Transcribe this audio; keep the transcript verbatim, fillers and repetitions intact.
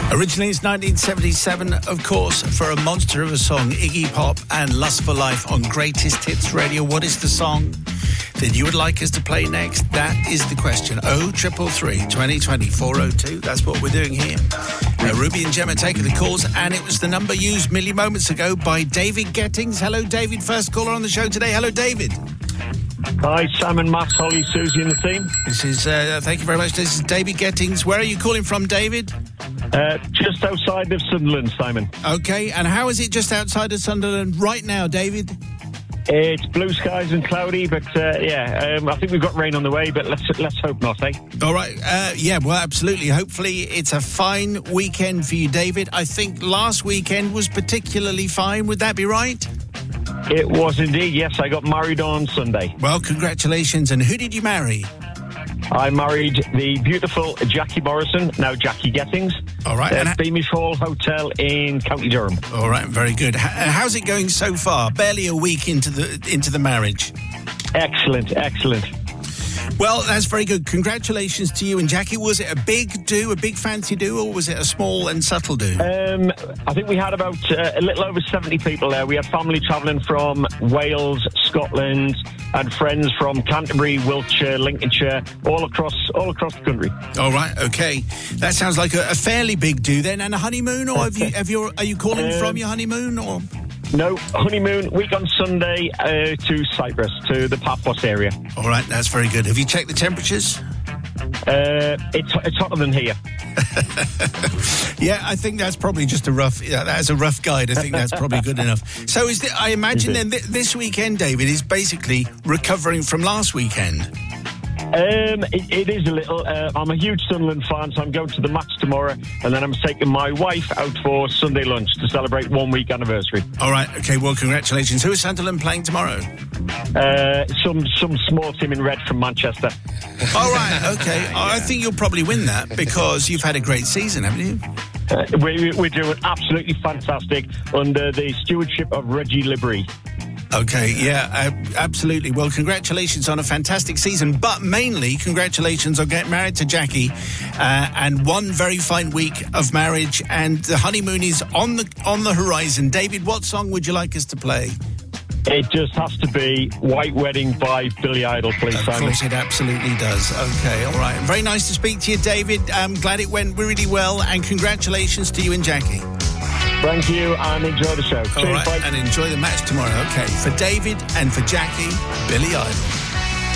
Originally, it's nineteen seventy-seven, of course, for a monster of a song, Iggy Pop and Lust for Life on Greatest Hits Radio. What is the song that you would like us to play next? That is the question. oh triple three, twenty twenty, four oh two. That's what we're doing here. Uh, Ruby and Gemma taking the calls, and it was the number used milli moments ago by David Gettings. Hello, David. First caller on the show today. Hello, David. Hi, Simon, Matt, Holly, Susie and the team. This is, uh, thank you very much. This is David Gettings. Where are you calling from, David? Uh, just outside of Sunderland, Simon. Okay, and how is it just outside of Sunderland right now, David? It's blue skies and cloudy, but uh, yeah, um, I think we've got rain on the way, but let's let's hope not, eh? All right, uh, yeah, well, absolutely. Hopefully it's a fine weekend for you, David. I think last weekend was particularly fine. Would that be right? It was indeed, yes. I got married on Sunday. Well, congratulations. And who did you marry? I married the beautiful Jackie Morrison, now Jackie Gettings. All right. At and ha- Beamish Hall Hotel in County Durham. All right, very good. H- how's it going so far? Barely a week into the into the marriage. Excellent, excellent. Well, that's very good. Congratulations to you and Jackie. Was it a big do, a big fancy do, or was it a small and subtle do? Um, I think we had about uh, a little over seventy people there. We had family travelling from Wales, Scotland, and friends from Canterbury, Wiltshire, Lincolnshire, all across all across the country. All right, okay. That sounds like a, a fairly big do then. And a honeymoon, or have you have you are you calling um, from your honeymoon, or? No, honeymoon, week on Sunday uh, to Cyprus, to the Paphos area. All right, that's very good. Have you checked the temperatures? Uh, it's, it's hotter than here. Yeah, I think that's probably just a rough, yeah, that's a rough guide. I think that's probably good enough. So is the, I imagine then th- this weekend, David, is basically recovering from last weekend. Um, it, it is a little. Uh, I'm a huge Sunderland fan, so I'm going to the match tomorrow, and then I'm taking my wife out for Sunday lunch to celebrate one week anniversary. All right, okay. Well, congratulations. Who is Sunderland playing tomorrow? Uh, some some small team in red from Manchester. All right, okay. Yeah. I think you'll probably win that because you've had a great season, haven't you? Uh, we, we're doing absolutely fantastic under the stewardship of Reggie Libri. Okay, yeah, uh, absolutely. Well, congratulations on a fantastic season, but mainly congratulations on getting married to Jackie uh, and one very fine week of marriage, and the honeymoon is on the on the horizon. David, what song would you like us to play? It just has to be White Wedding by Billy Idol, please, Of Simon. course it absolutely does. Okay, all right. Very nice to speak to you, David. I'm glad it went really well, and congratulations to you and Jackie. Thank you, and enjoy the show. All Cheers, right, bye. and enjoy the match tomorrow. Okay, for David and for Jackie, Billy Idol.